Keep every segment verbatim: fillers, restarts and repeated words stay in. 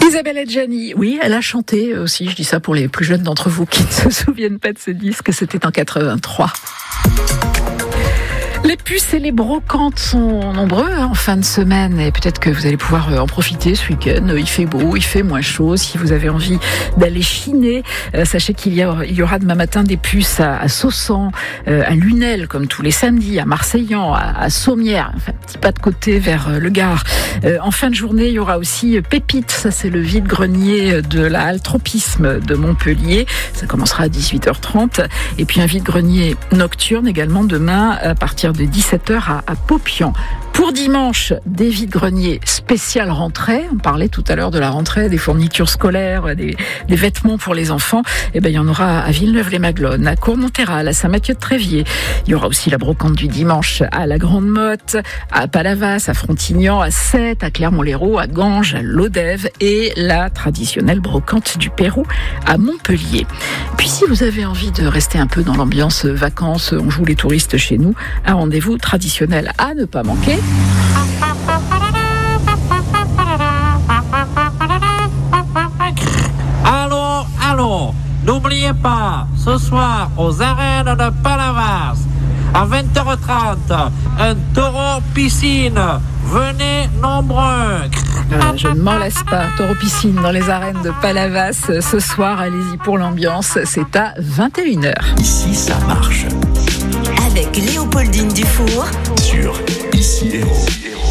Isabelle Adjani, oui, elle a chanté aussi, je dis ça pour les plus jeunes d'entre vous qui ne se souviennent pas de ce disque, c'était en quatre-vingt-trois. Les puces et les brocantes sont nombreux en fin de semaine et peut-être que vous allez pouvoir en profiter ce week-end. Il fait beau, il fait moins chaud. Si vous avez envie d'aller chiner, euh, sachez qu'il y, a, il y aura demain matin des puces à, à Saussan, euh, à Lunel comme tous les samedis, à Marseillan, à, à Sommières, enfin un petit pas de côté vers euh, le Gard. Euh, en fin de journée, il y aura aussi Pépite, ça c'est le vide-grenier de la halle Tropisme de Montpellier. Ça commencera à dix-huit heures trente. Et puis un vide-grenier nocturne également demain à partir de dix-sept heures à, à Paupian. Pour dimanche, des vide-greniers spéciales rentrée. On parlait tout à l'heure de la rentrée, des fournitures scolaires, des, des vêtements pour les enfants. Eh ben, il y en aura à Villeneuve-les-Maglones, à Cournonterral, à Saint-Mathieu-de-Tréviers. Il y aura aussi la brocante du dimanche à la Grande-Motte, à Palavas, à Frontignan, à Sète, à Clermont-Lérault, à Ganges, à Lodève et la traditionnelle brocante du Pérou à Montpellier. Puis si vous avez envie de rester un peu dans l'ambiance vacances, on joue les touristes chez nous, un rendez-vous traditionnel à ne pas manquer. Allô, allô, n'oubliez pas, ce soir aux arènes de Palavas, à vingt heures trente, un taureau piscine. Venez nombreux. Euh, je ne m'en lasse pas. Taureau piscine dans les arènes de Palavas. Ce soir, allez-y pour l'ambiance. C'est à vingt et une heures. Ici, ça marche. Avec Léopoldine Dufour Sur Ici Héros.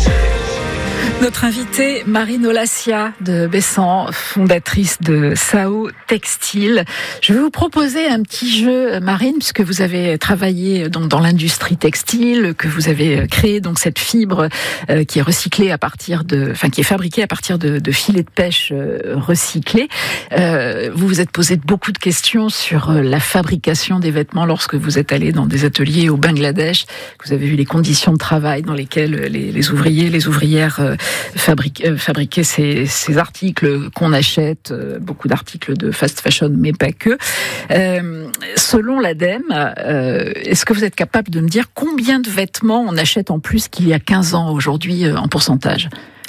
Notre invitée, Marine Olassia de Bessan, fondatrice de Sao Textile. Je vais vous proposer un petit jeu, Marine, puisque vous avez travaillé donc dans l'industrie textile, que vous avez créé donc cette fibre euh, qui est recyclée à partir de, enfin qui est fabriquée à partir de, de filets de pêche euh, recyclés. Euh, vous vous êtes posé beaucoup de questions sur euh, la fabrication des vêtements lorsque vous êtes allé dans des ateliers au Bangladesh. Vous avez vu les conditions de travail dans lesquelles les, les ouvriers, les ouvrières euh, Fabriquer, euh, fabriquer ces, ces articles qu'on achète, euh, beaucoup d'articles de fast fashion, mais pas que. Euh, selon l'ADEME, euh, est-ce que vous êtes capable de me dire combien de vêtements on achète en plus qu'il y a quinze ans aujourd'hui euh, en pourcentage ?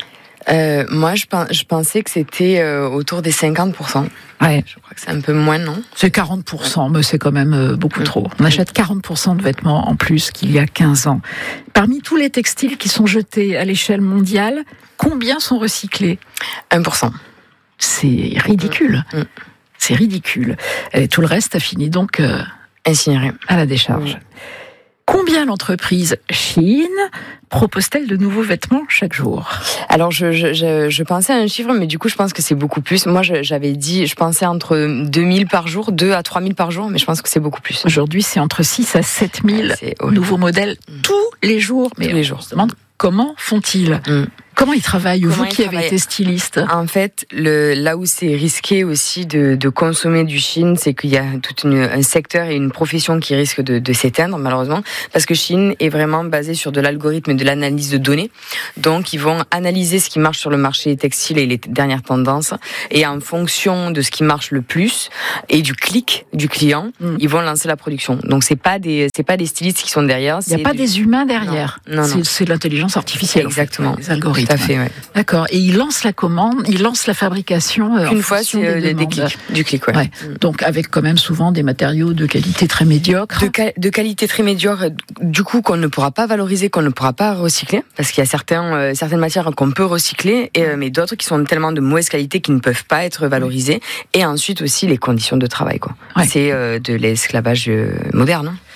Euh, moi, je, je pensais que c'était euh, autour des cinquante pour cent. Ouais. Je crois que c'est un peu moins, non ? C'est quarante pour cent, mais c'est quand même euh, beaucoup trop. On achète quarante pour cent de vêtements en plus qu'il y a quinze ans. Parmi tous les textiles qui sont jetés à l'échelle mondiale, combien sont recyclés ? un pour cent. C'est ridicule. Mmh. C'est ridicule. Et tout le reste a fini donc euh, incinéré à la décharge. Mmh. Combien l'entreprise Shein propose-t-elle de nouveaux vêtements chaque jour ? Alors, je, je, je, je pensais à un chiffre, mais du coup, je pense que c'est beaucoup plus. Moi, je, j'avais dit, je pensais entre deux mille par jour, deux à trois mille par jour, mais je pense que c'est beaucoup plus. Aujourd'hui, c'est entre six à sept mille nouveaux modèles tous les jours. Mais tous les jours. On se demande comment font-ils ? mmh. Comment ils travaillent, Comment vous ils qui travaillent avez été styliste ? En fait, le, là où c'est risqué aussi de, de consommer du Shein, c'est qu'il y a tout une, un secteur et une profession qui risque de, de s'éteindre, malheureusement, parce que Shein est vraiment basé sur de l'algorithme et de l'analyse de données. Donc, ils vont analyser ce qui marche sur le marché textile et les dernières tendances, et en fonction de ce qui marche le plus et du clic du client, mmh. ils vont lancer la production. Donc, c'est pas des, c'est pas des stylistes qui sont derrière. Il n'y a pas du... des humains derrière. Non, non, c'est, non. c'est de l'intelligence artificielle. Exactement. En fait, les algorithmes. Tout à fait, ouais. D'accord. Et il lance la commande, il lance la fabrication. Euh, Une fois, c'est des, des, des clics, du clic, ouais. ouais. Donc avec quand même souvent des matériaux de qualité très médiocre. De, ca- de qualité très médiocre, du coup qu'on ne pourra pas valoriser, qu'on ne pourra pas recycler, parce qu'il y a certains, euh, certaines matières qu'on peut recycler, et, euh, mais d'autres qui sont tellement de mauvaise qualité qu'ils ne peuvent pas être valorisées. Et ensuite aussi les conditions de travail, quoi. Ouais. C'est euh, de l'esclavage euh, moderne. Hein.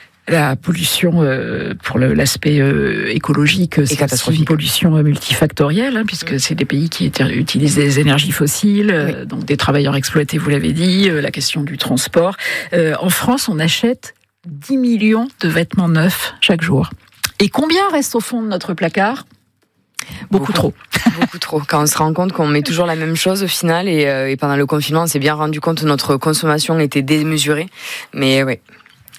La pollution, euh, pour le, l'aspect euh, écologique, c'est une pollution multifactorielle, hein, puisque c'est des pays qui utilisent des énergies fossiles, oui. euh, donc des travailleurs exploités, vous l'avez dit, euh, la question du transport. Euh, en France, on achète dix millions de vêtements neufs chaque jour. Et combien reste au fond de notre placard ? Beaucoup, beaucoup trop. Beaucoup trop. Quand on se rend compte qu'on met toujours la même chose au final, et, euh, et pendant le confinement, on s'est bien rendu compte que notre consommation était démesurée. Mais oui.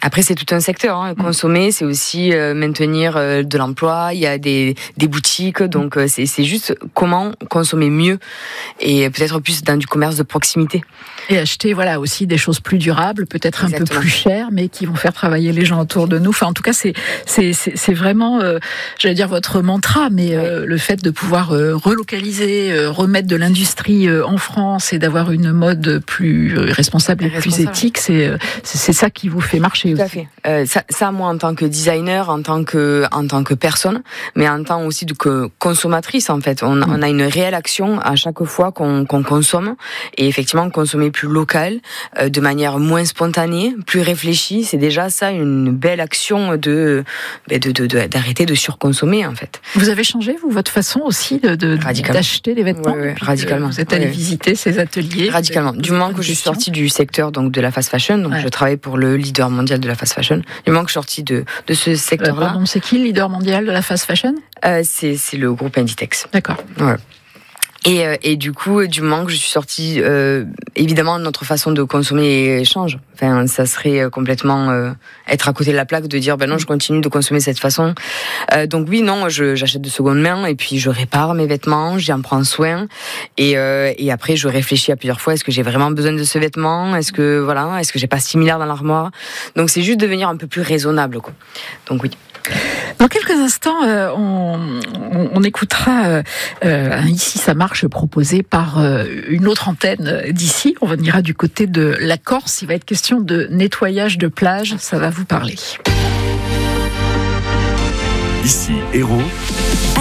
Après, c'est tout un secteur. Hein. Consommer, c'est aussi euh, maintenir euh, de l'emploi. Il y a des, des boutiques, donc euh, c'est, c'est juste comment consommer mieux et peut-être plus dans du commerce de proximité. Et acheter, voilà, aussi des choses plus durables, peut-être Exactement. un peu plus chères, mais qui vont faire travailler les gens autour de nous. Enfin, en tout cas, c'est c'est c'est, c'est vraiment, euh, j'allais dire votre mantra, mais euh, le fait de pouvoir euh, relocaliser, euh, remettre de l'industrie euh, en France et d'avoir une mode plus euh, responsable et plus éthique, c'est, c'est c'est ça qui vous fait marcher. Tout aussi. à fait. Euh, ça, ça, moi, en tant que designer, en tant que en tant que personne, mais en tant aussi de que consommatrice, en fait, on, mmh. on a une réelle action à chaque fois qu'on, qu'on consomme, et effectivement, consommer plus local, euh, de manière moins spontanée, plus réfléchie, c'est déjà ça une belle action de, de, de, de d'arrêter de surconsommer, en fait. Vous avez changé, vous, votre façon aussi de, de d'acheter des vêtements. Oui, oui, radicalement. Vous êtes allé oui. visiter ces ateliers. Radicalement. Du moment que je suis sortie du secteur donc de la fast fashion, donc ouais. je travaille pour le leader mondial de la fast fashion. Du moment que je suis sortie de de ce secteur-là. Euh, pardon, c'est qui le leader mondial de la fast fashion? euh, C'est c'est le groupe Inditex. D'accord. Ouais. Et, euh, et du coup, du moment que je suis sortie, euh, évidemment, notre façon de consommer change. Enfin, ça serait complètement euh, être à côté de la plaque de dire, ben non, je continue de consommer de cette façon. Euh, donc oui, non, je, j'achète de seconde main et puis je répare mes vêtements, j'en prends soin. Et, euh, et après, je réfléchis à plusieurs fois, est-ce que j'ai vraiment besoin de ce vêtement? Est-ce que, voilà, est-ce que j'ai pas six milliards dans l'armoire? Donc c'est juste devenir un peu plus raisonnable, quoi. Donc oui. Dans quelques instants, euh, on, on, on écoutera euh, un Ici ça marche proposé par euh, une autre antenne d'ici. On ira du côté de la Corse. Il va être question de nettoyage de plage. Ça va vous parler. Ici Hérault.